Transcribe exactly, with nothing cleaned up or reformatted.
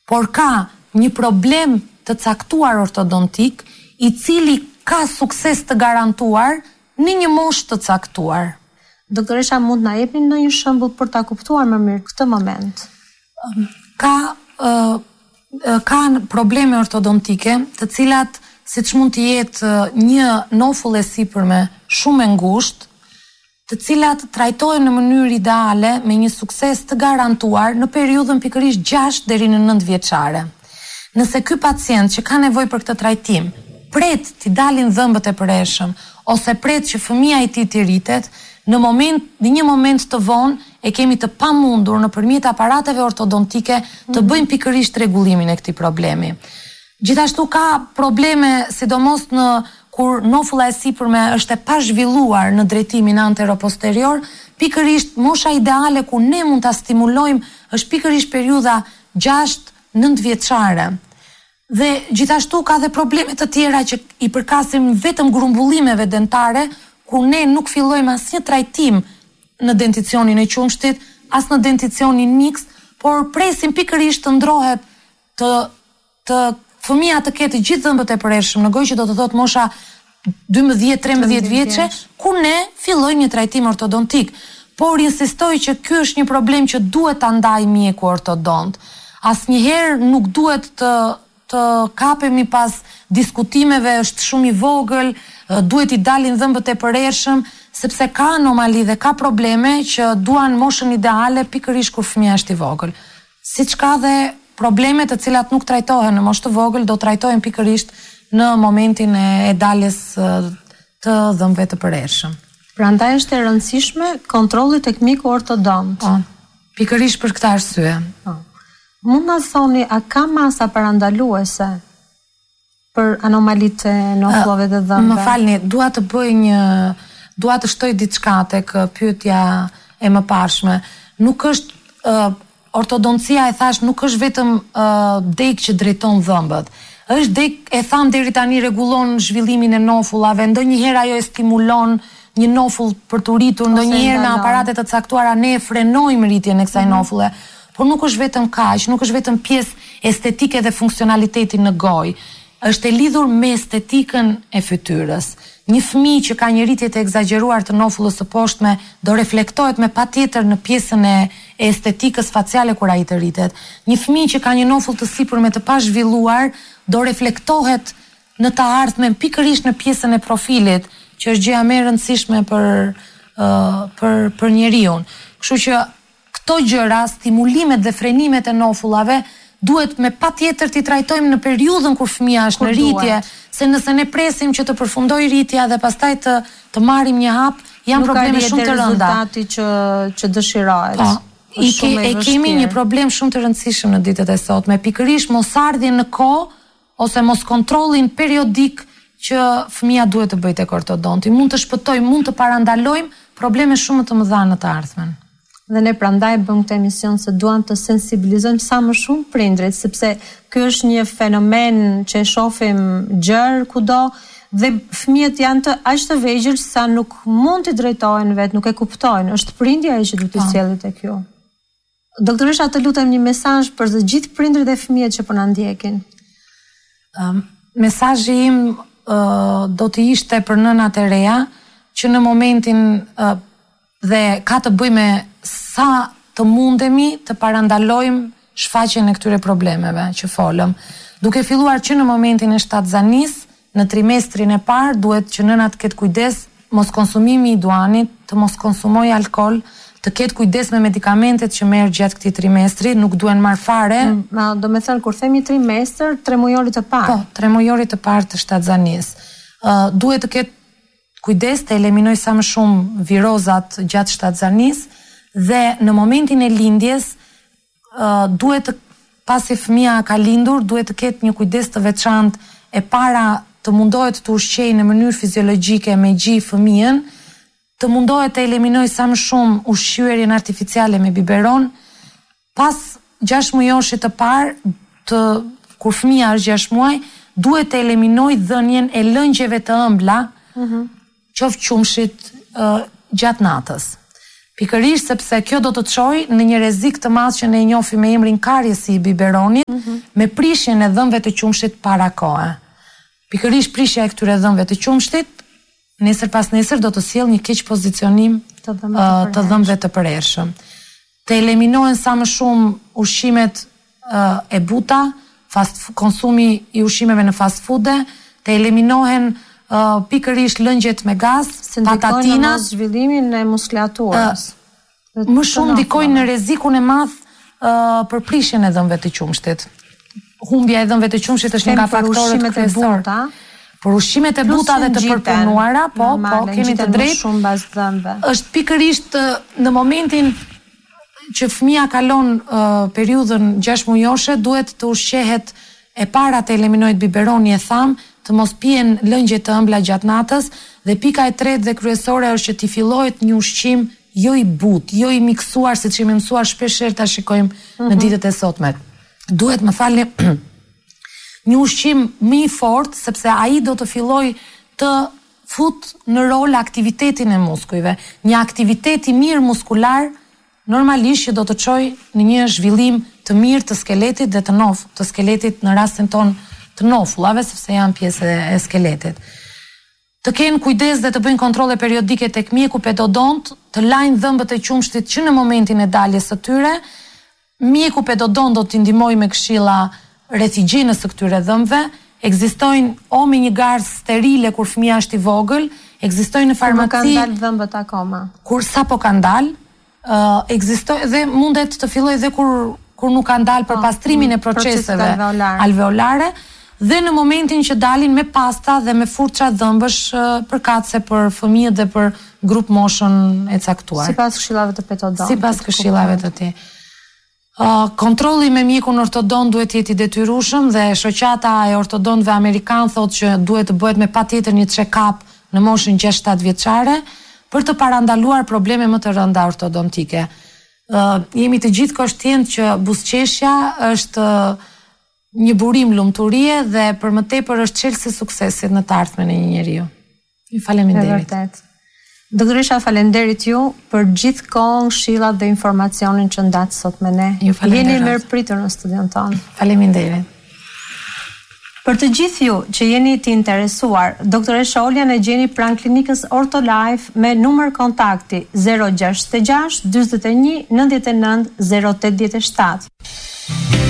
por ka një problem të caktuar ortodontik, i cili ka sukses të garantuar në një moshë të caktuar. Doktoresha, mund na jepni ndonjë shembull për ta kuptuar më mirë këtë moment? Ka uh, ka probleme ortodontike, të cilat siç mund të jetë një nofull e sipërme shumë e ngushtë, të cilat trajtohen në mënyrë ideale me një sukses të garantuar në periudhën pikërisht gjashtë deri në nëntë vjeçare. Nëse ky pacient që ka nevojë për këtë trajtim pret t'i dalin dhëmbët e përhershëm ose pret që fëmia i tij të rritet, në moment në një moment të vonë e kemi të pamundur nëpërmjet aparateve ortodontike të bëjmë pikërisht rregullimin e këtij problemi. Gjithashtu ka probleme, sidomos në kur nofulla e sipërme është e pazhvilluar në drejtimin antero-posterior, pikërisht mosha ideale ku ne mund ta stimulojmë është pikërisht periudha gjashtë nëntë vjeçare. Dhe gjithashtu ka dhe probleme të tjera që i përkasin vetëm grumbullimeve dentare, ku ne nuk fillojmë asnjë trajtim në denticionin e qumshtit, as në denticionin miks, por presim pikërisht të ndrohet të të fëmia të ketë gjithë dhëmbët e përhershëm në gojë, që do të thotë mosha dymbëdhjetë trembëdhjetë vjeçe, ku ne fillojmë një trajtim ortodontik. Por insistoj që ky është një problem që duhet ta ndajë mjeku ortodont. Asnjëherë nuk duhet të të kapemi pas diskutimeve, është shumë i vogël, duhet i dalin dhëmbët e përhershëm, sepse ka anomali dhe ka probleme që duan moshën ideale pikërisht kur fëmia është i vogël. Siç ka dhe probleme të cilat nuk trajtohen në moshë të vogël, do trajtohen pikërisht në momentin e daljes të dhëmbëve të përhershëm. Prandaj është e rëndësishme kontrolli tek mjeku ortodont. Po, pikërisht për këtë arsye. Po. Mund na thoni, a ka masa parandaluese për anomalitë e nofullave të dhëmbëve? Më falni, dua të bëj një, dua të shtoj diçka tek pyetja e mëparshme. Nuk është uh, ortodoncia, e thash, nuk është vetëm uh, deg që drejton dhëmbët. Është deg, e tham deri tani, rregullon zhvillimin e nofullave, ndonjëherë ajo e stimulon një nofull për të rritur, ndonjëherë me aparate të caktuara ne e frenojmë rritjen e kësaj mm-hmm. nofulle. Por nuk është vetëm kaq, nuk është vetëm pjesë estetike dhe funksionaliteti në gojë. Është e lidhur me estetikën e fytyrës. Një fëmijë që ka një rritje të egzageruar të nofullës së poshtme do reflektohet me patjetër në pjesën e estetikës faciale kur ai të rritet. Një fëmijë që ka një nofull të sipërme të pazhvilluar do reflektohet në të ardhmen pikërisht në pjesën e profilit, që është gjëja më e rëndësishme për uh, për për njeriu. Kështu që këto gjëra, stimulimet dhe frenimet e nofullave, duhet me patjetër t'i trajtojmë në periudhën kur fëmia është në rritje, se nëse ne presim që të përfundojë rritja dhe pastaj të të marrim një hap, janë probleme shumë të rënda. Nuk ka rezultati që që dëshirohet. Po, i ke, e kemi një problem shumë të rëndësishëm në ditët e sotme, pikërisht mosardhjen në kohë ose mos kontrollin periodik që fëmia duhet të bëjë tek ortodonti. Mund të shpëtojmë, mund të parandalojmë probleme shumë të mëdha në të ardhmen. Dhe ne prandaj bëm këtë emision se duam të sensibilizojmë sa më shumë prindrit, sepse ky është një fenomen që e shohim gjër kudo dhe fëmijët janë të aq të vegjël sa nuk mund të drejtohen vetë, nuk e kuptojnë. Është prindja që duhet të sjellë tek ju. Doktoresha, të lutem një mesazh për të gjithë prindërit dhe fëmijët që po na ndjekin. Um, mesazhi im uh, do të ishte për nënat e reja që në momentin uh, dhe ka të bëjë me sa të mundemi të parandalojmë shfaqjen e këtyre problemeve që folëm. Duke filluar që në momentin e shtatzanisë, në trimestrin e parë, duhet që nënat ketë kujdes mos konsumimi i duanit, të mos konsumojë alkool, të ketë kujdes me medikamentet që merr gjatë këtij trimestri, nuk duhen marr fare. Ma do të thënë kur themi trimestër, tre mujorit të parë. Po, tre mujorit të parë të shtatzanisë. Uh, duhet të ketë kujdes të eliminojë sa më shumë virozat gjatë shtatzanisë. Dhe në momentin e lindjes, uh, duhet të, pasi fëmia ka lindur, duhet të ketë një kujdes të veçantë e para të mundohet të ushqejë në mënyrë fiziologjike me gji fëmijën, të mundohet të eliminojë sa më shumë ushqyerjen artificiale me biberon, pas gjashtë mujoshit të parë, të, kur fëmia është gjashtë muaj, duhet të eliminojë dhënien e lëngjeve të ëmbla, mm-hmm. qoftë qumshit uh, gjatë natës. Pikërisht sepse kjo do të çojë në një rrezik të madh që ne e njohim me emrin karjesi i biberonit, mm -hmm. me prishjen e dhëmbëve të qumshtit para kohe. Pikërisht prishja e këtyre dhëmbëve të qumshtit nesër pas nesër do të sjellë një keq pozicionim të dhëmbëve të, dhëmbëve të përhershëm. Të eliminohen sa më shumë ushqimet uh, e buta, fast konsumi i ushqimeve në fast food, të eliminohen uh, pikërisht lëngjet me gaz, patatina, në zhvillimin e muskulaturës. Uh, më shumë ndikojnë në rrezikun e madh uh, për prishjen e dhëmbëve të qumshtit. Humbja e dhëmbëve të qumshtit është një nga faktorët kryesor. Por ushqimet e buta dhe të përpunuara, po, po, keni të drejtë. Është pikërisht në momentin që fëmia kalon uh, periudhën gjashtë mujoshe, duhet të ushqehet e para të eliminohet biberoni e tham, të mos pijen lëngje të ëmbla gjatë natës, dhe pika e tretë dhe kryesore është që t'i fillohet një ushqim jo i butë, jo i miksuar, siç jemi mësuar shpesh herë ta shikojmë mm-hmm. në ditët e sotme. Duhet, më falni, një ushqim më i fortë, sepse ai do të fillojë të fut në rol aktivitetin e muskujve. Një aktivitet i mirë muskular normalisht që do të çojë në një zhvillim të mirë të skeletit dhe të nof, të skeletit në rastin ton të nofullave, sepse janë pjesë e skeletit. Të kenë kujdes dhe të bëjnë kontrole periodike tek mjeku pedodont, të lajnë dhëmbët e qumshtit që në momentin e daljes së tyre. Mjeku pedodont do t'i ndihmojë me këshilla rreth higjienës së këtyre dhëmbëve. Ekzistojnë o me një garzë sterile kur fëmia është i vogël, ekzistojnë në farmaci. Kur kanë dalë dhëmbët akoma. Kur sapo kanë dalë, uh, ekzistojnë dhe mundet të fillojë dhe kur kur nuk kanë dalë për pastrimin e proceseve alveolare, dhe në momentin që dalin me pasta dhe me furça dhëmbësh uh, përkatëse për fëmijët dhe për grup moshën e caktuar. Sipas këshillave të petodontit. Sipas këshillave të tij. Uh, kontrolli me mjekun ortodont duhet të jetë i detyrueshëm dhe shoqata e ortodontëve amerikan thotë që duhet të bëhet me patjetër një check-up në moshën gjashtë shtatë vjeçare për të parandaluar probleme më të rënda ortodontike. Uh, jemi të gjithë koshtientë që buzëqeshja është uh, një burim lumturie dhe për më tepër është çelësi i suksesit në të ardhmen e një njeriu. Ju faleminderit. Doktoresha, falenderit ju për gjithë kohën, këshillat dhe informacionin që ndat sot me ne. Ju falenderoj. Jeni mirëpritur në studion tonë. Faleminderit. Për të gjithë ju që jeni të interesuar, doktoresha Olja në gjeni pranë klinikës Ortolife me numër kontakti zero gjashtëdhjetë gjashtë dyzet e një nëntëdhjetë e nëntë zero tetëdhjetë e shtatë.